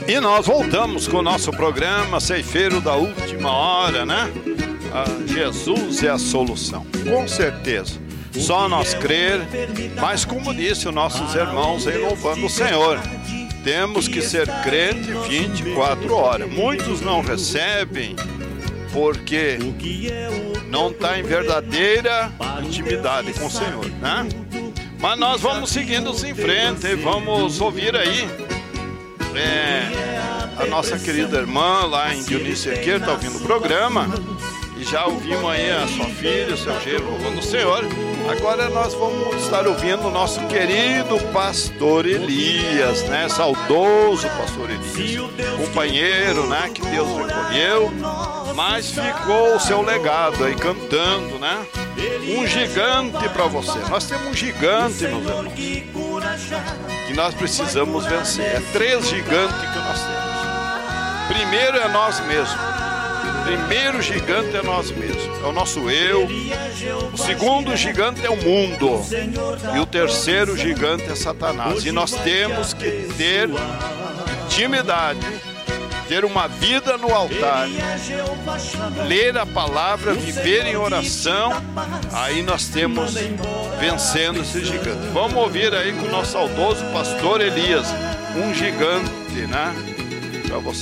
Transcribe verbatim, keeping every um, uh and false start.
E nós voltamos com o nosso programa Ceifeiro da Última Hora, né? Ah, Jesus é a solução, com certeza. Só nós crer, mas como disse os nossos irmãos aí louvando o Senhor, temos que ser crente vinte e quatro horas. Muitos não recebem porque não está em verdadeira intimidade com o Senhor, né? Mas nós vamos seguindo em frente e vamos ouvir aí é, a nossa querida irmã lá em Dionísio Cerqueira está ouvindo o programa. E já ouvimos aí a sua filha, o seu genro louvando o Senhor. Agora nós vamos estar ouvindo o nosso querido pastor Elias, né? Saudoso pastor Elias, companheiro, né? Que Deus recolheu, mas ficou o seu legado aí cantando, né? Um gigante para você. Nós temos um gigante, meus irmãos, que nós precisamos vencer. É três gigantes que nós temos. Primeiro é nós mesmos. Primeiro gigante é nós mesmos, é o nosso eu. O segundo gigante é o mundo. E o terceiro gigante é Satanás. E nós temos que ter intimidade, ter uma vida no altar, ler a palavra, viver em oração. Aí nós temos vencendo esse gigante. Vamos ouvir aí com o nosso saudoso pastor Elias, um gigante, né? Para você.